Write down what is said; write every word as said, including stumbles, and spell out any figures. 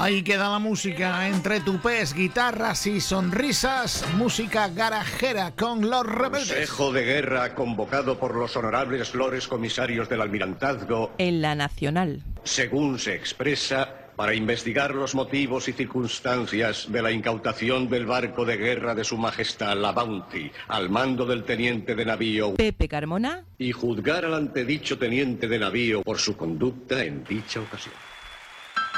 Ahí queda la música entre tupés, guitarras y sonrisas. Música garajera con Los Rebeldes. Consejo de guerra convocado por los honorables lores comisarios del Almirantazgo. En la Nacional. Según se expresa, para investigar los motivos y circunstancias de la incautación del barco de guerra de Su Majestad la Bounty al mando del teniente de navío Pepe Carmona. Y juzgar al antedicho teniente de navío por su conducta en dicha ocasión.